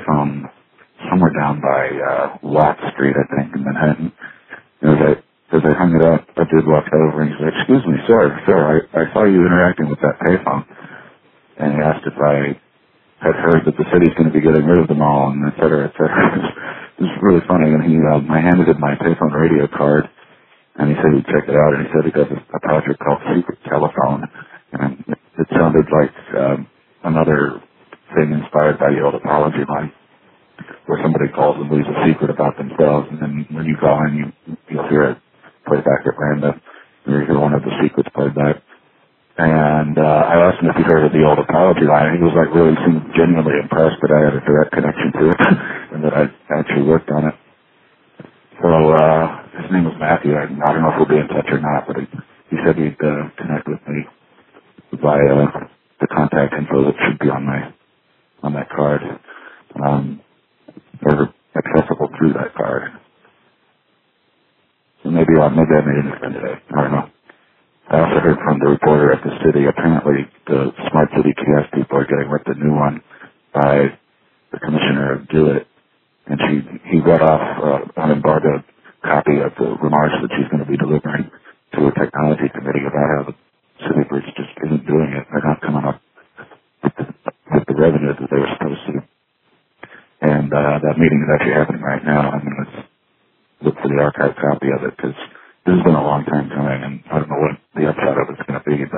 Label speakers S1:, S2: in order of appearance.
S1: payphone somewhere down by Watt Street, I think, in Manhattan. As I hung it up, a dude walked over and he said, "Excuse me, sir, I saw you interacting with that payphone." And he asked if I had heard that the city's going to be getting rid of them all, and et cetera, et cetera. It was really funny. And I handed him my payphone radio card, and he said he'd check it out, and he said he does a project called Secret Telephone. And it sounded like another thing inspired by the old apology line, where somebody calls and leaves a secret about themselves, and then when you call in, you'll hear it play back at random. You'll hear one of the secrets played back. And I asked him if he heard of the old apology line, and he was like really seemed genuinely impressed that I had a direct connection to it and that I actually worked on it. So his name was Matthew. I don't know if we'll be in touch or not, but he said he'd connect with me via the contact info that should be on that card, or accessible through that card. So maybe I made a mistake today. I don't know. I also heard from the reporter at the city. Apparently, the Smart City kiosk people are getting with the new one by the commissioner of Do It, and he read off an embargoed copy of the remarks that she's going to be delivering to a technology committee about how the city bridge just isn't doing it. They're not coming up with the revenue that they were supposed to. And that meeting is actually happening right now. I'm going to look for the archived copy of it because this has been a long time coming, and I don't know what the upshot of it's going to be, but